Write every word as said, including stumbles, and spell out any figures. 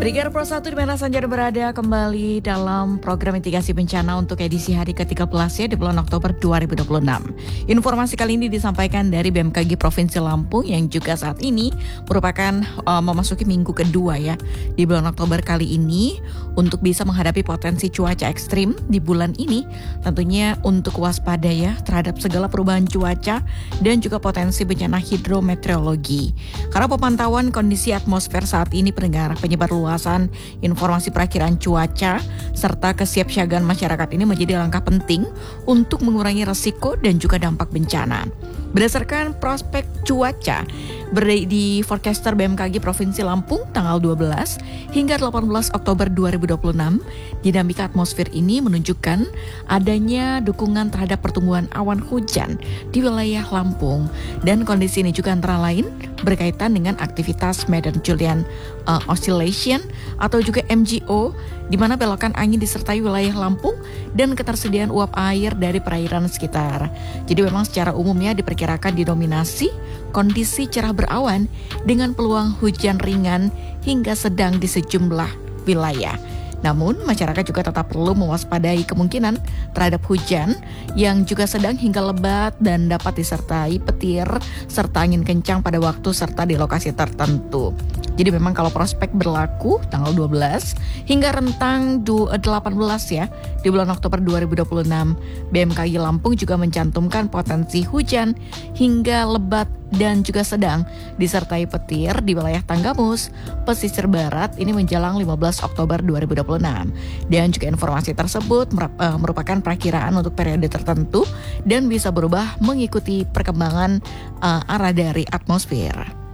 Brigade Pro satu di mana saja berada kembali dalam program mitigasi bencana untuk edisi hari ke tiga belas ya di bulan Oktober dua ribu dua puluh enam. Informasi kali ini disampaikan dari B M K G Provinsi Lampung yang juga saat ini merupakan uh, memasuki minggu kedua ya di bulan Oktober kali ini untuk bisa menghadapi potensi cuaca ekstrim di bulan ini, tentunya untuk waspada ya terhadap segala perubahan cuaca dan juga potensi bencana hidrometeorologi. Karena pemantauan kondisi atmosfer saat ini pendengar penyebar luasan informasi perakiraan cuaca serta kesiapsiagaan masyarakat ini menjadi langkah penting untuk mengurangi resiko dan juga dampak bencana. Berdasarkan prospek cuaca di forecaster B M K G Provinsi Lampung tanggal dua belas hingga delapan belas Oktober dua ribu dua puluh enam, dinamika atmosfer ini menunjukkan adanya dukungan terhadap pertumbuhan awan hujan di wilayah Lampung, dan kondisi ini juga antara lain berkaitan dengan aktivitas Madden-Julian uh, Oscillation atau juga M G O, di mana belokan angin disertai wilayah Lampung dan ketersediaan uap air dari perairan sekitar. Jadi memang secara umumnya diperkirakan didominasi kondisi cerah berawan dengan peluang hujan ringan hingga sedang di sejumlah wilayah. Namun, masyarakat juga tetap perlu mewaspadai kemungkinan terhadap hujan yang juga sedang hingga lebat dan dapat disertai petir serta angin kencang pada waktu serta di lokasi tertentu. Jadi memang kalau prospek berlaku tanggal dua belas hingga rentang delapan belas ya di bulan Oktober dua ribu dua puluh enam, B M K G Lampung juga mencantumkan potensi hujan hingga lebat dan juga sedang disertai petir di wilayah Tanggamus, pesisir barat ini menjelang lima belas Oktober dua ribu dua puluh enam. Dan juga informasi tersebut merupakan perakiraan untuk periode tertentu dan bisa berubah mengikuti perkembangan uh, arah dari atmosfer.